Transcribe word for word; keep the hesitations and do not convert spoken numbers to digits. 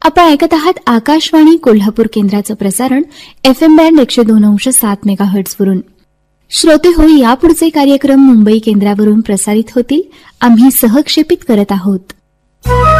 आपण ऐकत आहात आकाशवाणी कोल्हापूर केंद्राचं प्रसारण एफएम बँड एकशे दोन अंश सात मेगाहर्ट्झवरून. श्रोते हो, यापुढचे कार्यक्रम मुंबई केंद्रावरून प्रसारित होतील. आम्ही सहक्षेपित करत आहोत.